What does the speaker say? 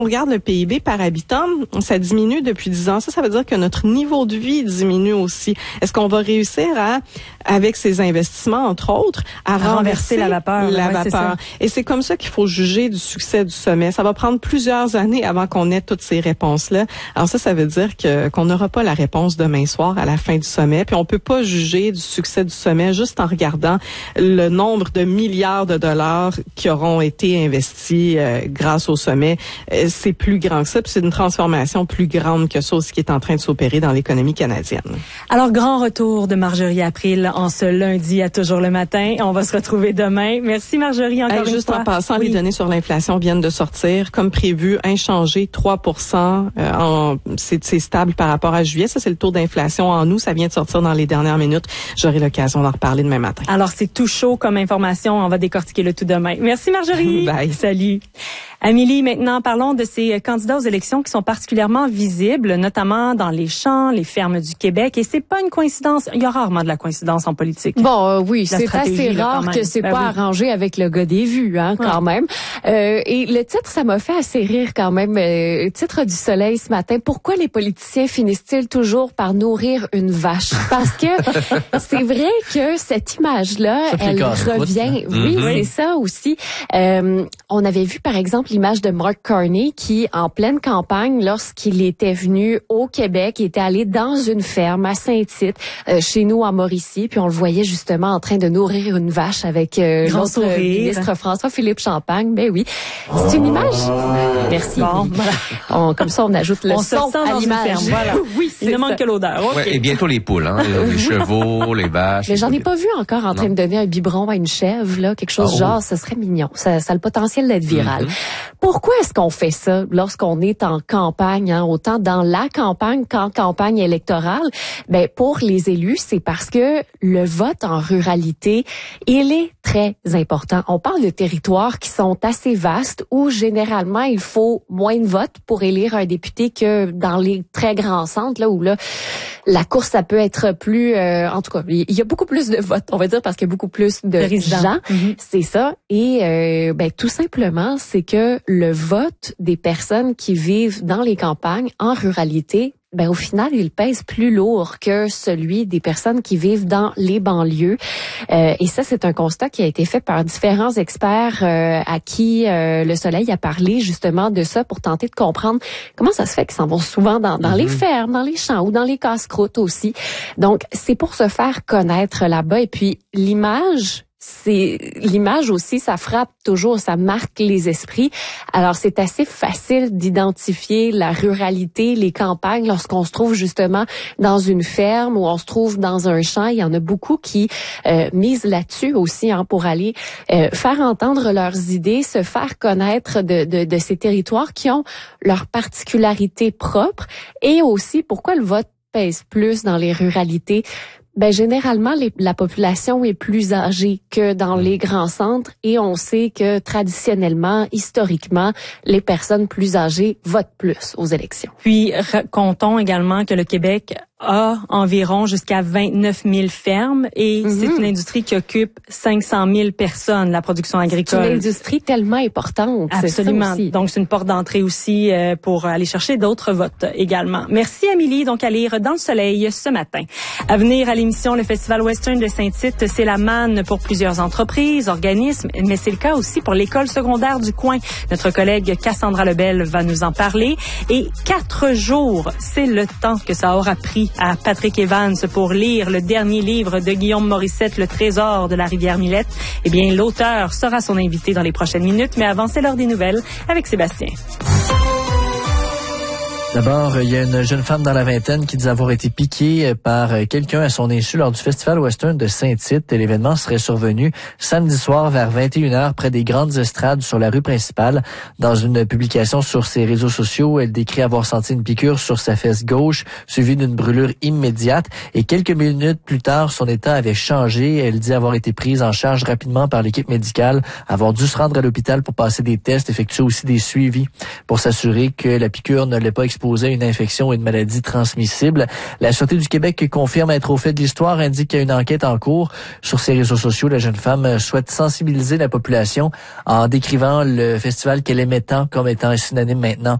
On regarde le PIB par habitant, ça diminue depuis 10 ans. Ça veut dire que notre niveau de vie diminue aussi. Est-ce qu'on va réussir avec ces investissements, entre autres, à renverser la vapeur? Et c'est comme ça qu'il faut juger du succès du sommet. Ça va prendre plusieurs années avant qu'on ait toutes ces réponses-là. Alors ça veut dire qu'on n'aura pas la réponse demain soir à la fin du sommet. Puis on peut pas juger du succès du sommet juste en regardant le nombre de milliards de dollars qui auront été investis grâce au sommet. C'est plus grand que ça, puis c'est une transformation plus grande que ça aussi qui est en train de s'opérer dans l'économie canadienne. Alors, grand retour de Marjorie April en ce lundi à Toujours le matin. On va se retrouver demain. Merci Marjorie encore une fois. Juste en passant, les données sur l'inflation viennent de sortir. Comme prévu, inchangé, 3%. C'est stable par rapport à juillet. Ça, c'est le taux d'inflation en août. Ça vient de sortir dans les dernières minutes. J'aurai l'occasion d'en reparler demain matin. Alors, c'est tout chaud comme information. On va décortiquer le tout demain. Merci Marjorie. Bye. Salut. Amélie, maintenant, parlons de ces candidats aux élections qui sont particulièrement visibles, notamment dans les champs, les fermes du Québec. Et c'est pas une coïncidence. Il y a rarement de la coïncidence en politique. Bon, oui, c'est assez rare que c'est pas arrangé avec le gars des vues, quand même. Et le titre, ça m'a fait assez rire quand même. Titre du Soleil ce matin. Pourquoi les politiciens finissent-ils toujours par nourrir une vache? Parce que c'est vrai que cette image-là, elle revient. Oui, c'est ça aussi. On avait vu, par exemple, l'image de Mark Carney qui, en pleine campagne, lorsqu'il était venu au Québec, il était allé dans une ferme à Saint-Tite, chez nous à Mauricie, puis on le voyait justement en train de nourrir une vache avec l'autre ministre François-Philippe Champagne. Ben oui, c'est une image. Merci. Bon, voilà. Comme ça, on ajoute le son à l'image. Voilà. Oui, il ne manque que l'odeur. Okay. Ouais, et bientôt les poules, les chevaux, les vaches. Mais j'en ai pas vu encore en train de donner un biberon à une chèvre, là, quelque chose genre, ce serait mignon. Ça a le potentiel d'être viral. Pourquoi est-ce qu'on fait ça lorsqu'on est en campagne, autant dans la campagne qu'en campagne électorale? Ben, pour les élus, c'est parce que le vote en ruralité, il est très important. On parle de territoires qui sont assez vastes où généralement il faut moins de votes pour élire un député que dans les très grands centres, là où là la course ça peut être plus, en tout cas, il y a beaucoup plus de votes, on va dire, parce qu'il y a beaucoup plus de gens. C'est ça. Et tout simplement, c'est que le vote des personnes qui vivent dans les campagnes, en ruralité, au final, il pèse plus lourd que celui des personnes qui vivent dans les banlieues. Et ça, c'est un constat qui a été fait par différents experts à qui le Soleil a parlé justement de ça pour tenter de comprendre comment ça se fait qu'ils s'en vont souvent dans les fermes, dans les champs ou dans les casse-croûtes aussi. Donc, c'est pour se faire connaître là-bas. Et puis, l'image aussi, ça frappe toujours, ça marque les esprits. Alors, c'est assez facile d'identifier la ruralité, les campagnes, lorsqu'on se trouve justement dans une ferme ou on se trouve dans un champ. Il y en a beaucoup qui misent là-dessus aussi pour aller faire entendre leurs idées, se faire connaître de ces territoires qui ont leurs particularités propres. Et aussi, pourquoi le vote pèse plus dans les ruralités? Généralement, la population est plus âgée que dans les grands centres et on sait que traditionnellement, historiquement, les personnes plus âgées votent plus aux élections. Puis, comptons également que le Québec a environ jusqu'à 29 000 fermes et c'est une industrie qui occupe 500 000 personnes, la production agricole. C'est une industrie tellement importante. Absolument. C'est ça aussi. Donc, c'est une porte d'entrée aussi pour aller chercher d'autres votes également. Merci, Amélie. Donc, à lire dans le Soleil ce matin. À venir à l'émission, le Festival Western de Saint-Tite, c'est la manne pour plusieurs entreprises, organismes, mais c'est le cas aussi pour l'école secondaire du coin. Notre collègue Cassandra Lebel va nous en parler. Et 4 jours, c'est le temps que ça aura pris à Patrick Evans pour lire le dernier livre de Guillaume Morissette, Le Trésor de la rivière Millette. Eh bien, l'auteur sera son invité dans les prochaines minutes, mais avant, c'est l'heure des nouvelles avec Sébastien. D'abord, il y a une jeune femme dans la vingtaine qui dit avoir été piquée par quelqu'un à son insu lors du Festival Western de Saint-Tite. L'événement serait survenu samedi soir vers 21h près des grandes estrades sur la rue principale. Dans une publication sur ses réseaux sociaux, elle décrit avoir senti une piqûre sur sa fesse gauche, suivie d'une brûlure immédiate. Et quelques minutes plus tard, son état avait changé. Elle dit avoir été prise en charge rapidement par l'équipe médicale, avoir dû se rendre à l'hôpital pour passer des tests, effectuer aussi des suivis pour s'assurer que la piqûre ne l'ait pas exposée exposée à une infection ou une maladie transmissible. La Sûreté du Québec confirme être au fait de l'histoire, indique qu'il y a une enquête en cours. Sur ses réseaux sociaux, la jeune femme souhaite sensibiliser la population en décrivant le festival qu'elle aimait tant comme étant synonyme maintenant